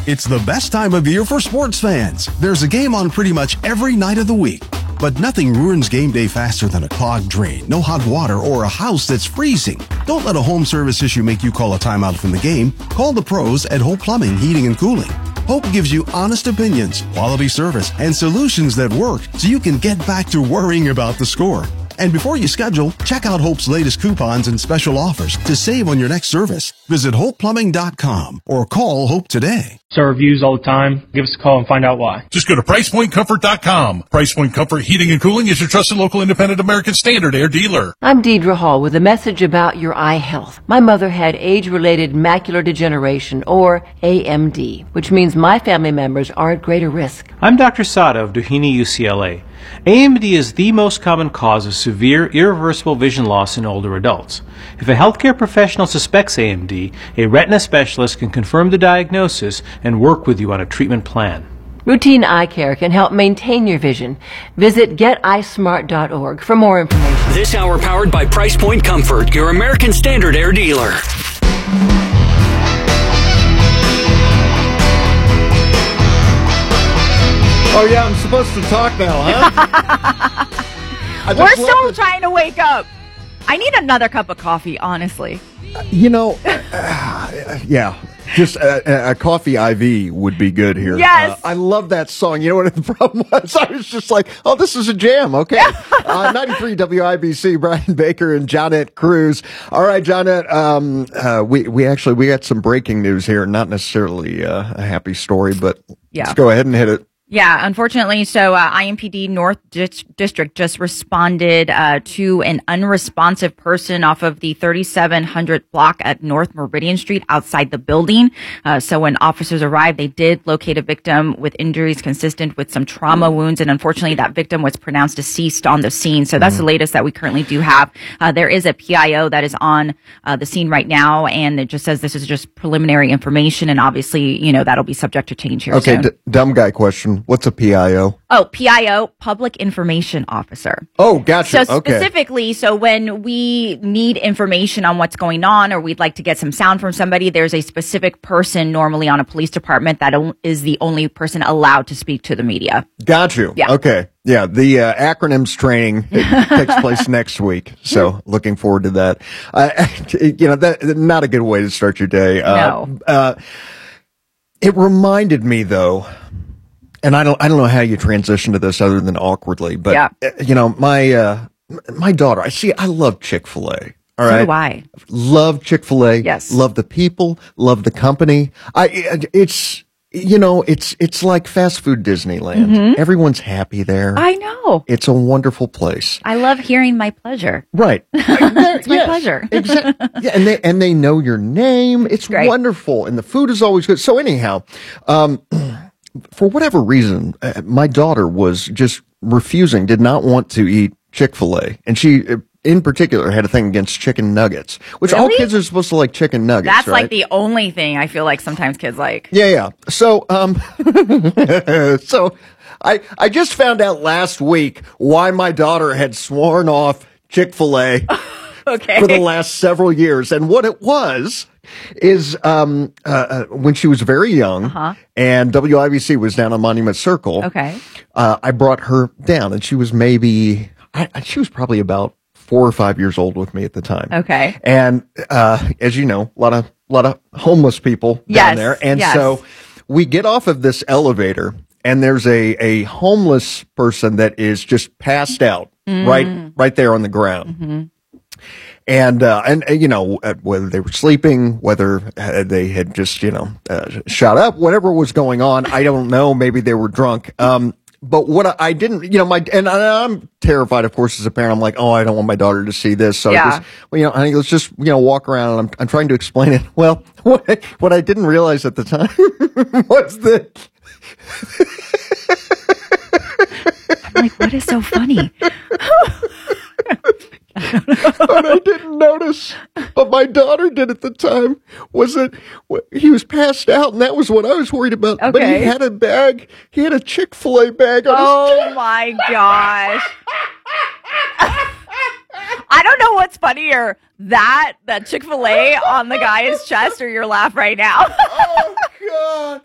It's the best time of year for sports fans. There's a game on pretty much every night of the week. But nothing ruins game day faster than a clogged drain, no hot water, or a house that's freezing. Don't let a home service issue make you call a timeout from the game. Call the pros at Hope Plumbing, Heating, and Cooling. Hope gives you honest opinions, quality service, and solutions that work so you can get back to worrying about the score. And before you schedule, check out Hope's latest coupons and special offers to save on your next service. Visit HopePlumbing.com or call Hope today. So reviews all the time. Give us a call and find out why. Just go to PricePointComfort.com. Price Point Comfort Heating and Cooling is your trusted local independent American Standard Air dealer. I'm Deidre Hall with a message about your eye health. My mother had age-related macular degeneration, or AMD, which means my family members are at greater risk. I'm Dr. Sada of Doheny UCLA. AMD is the most common cause of severe, irreversible vision loss in older adults. If a healthcare professional suspects AMD, a retina specialist can confirm the diagnosis and work with you on a treatment plan. Routine eye care can help maintain your vision. Visit geteyesmart.org for more information. This hour powered by Price Point Comfort, your American Standard Air dealer. Oh, yeah, I'm supposed to talk now, huh? We're still trying to wake up. I need another cup of coffee, honestly. Yeah, just a coffee IV would be good here. Yes. I love that song. You know what the problem was? I was just like, oh, this is a jam. Okay. 93 WIBC, Brian Baker and Johnette Cruz. All right, Johnette, we got some breaking news here. Not necessarily a happy story, but let's go ahead and hit it. Yeah, unfortunately, so IMPD North District just responded to an unresponsive person off of the 3700 block at North Meridian Street outside the building. So when officers arrived, they did locate a victim with injuries consistent with some trauma wounds, and unfortunately, that victim was pronounced deceased on the scene. So that's the latest that we currently do have. There is a PIO that is on the scene right now, and it just says this is just preliminary information, and obviously, that'll be subject to change here soon. Okay, dumb guy question. What's a PIO? Oh, PIO, Public Information Officer. Oh, gotcha. So specifically, so when we need information on what's going on, or we'd like to get some sound from somebody, there's a specific person normally on a police department that is the only person allowed to speak to the media. Got you. Yeah. Okay. Yeah. The acronyms training takes place next week. So looking forward to that. That not a good way to start your day. No. It reminded me though, and I don't know how you transition to this other than awkwardly, but my daughter, I love Chick-fil-A. All right. So do I. Love Chick-fil-A. Yes. Love the people, love the company. It's like fast food Disneyland. Mm-hmm. Everyone's happy there. I know. It's a wonderful place. I love hearing my pleasure. Right. It's my pleasure. Exactly. Yeah, and they know your name. It's great. Wonderful. And the food is always good. So anyhow, for whatever reason, my daughter was just did not want to eat Chick-fil-A. And she, in particular, had a thing against chicken nuggets, which all kids are supposed to like chicken nuggets. That's right? like the only thing I feel like sometimes kids like. Yeah. So, I just found out last week why my daughter had sworn off Chick-fil-A Okay. for the last several years. And what it was is when she was very young and WIBC was down on Monument Circle. Okay. I brought her down, and she was probably about 4 or 5 years old with me at the time. Okay. And as you know, a lot of homeless people down there. And so we get off of this elevator, and there's a homeless person that is just passed out right there on the ground. Mm-hmm. And whether they were sleeping, whether they had just, shot up, whatever was going on, I don't know. Maybe they were drunk. But what I didn't, and I'm terrified, of course, as a parent. I'm like, oh, I don't want my daughter to see this. So honey, let's just, walk around. And I'm trying to explain it. Well, what I didn't realize at the time was that. I'm like, what is so funny? What I didn't notice, but my daughter did at the time, was that he was passed out, and that was what I was worried about. Okay. But he had a bag. He had a Chick-fil-A bag on his chest. Oh, my gosh. I don't know what's funnier, that Chick-fil-A on the guy's chest, or your laugh right now. Oh, God.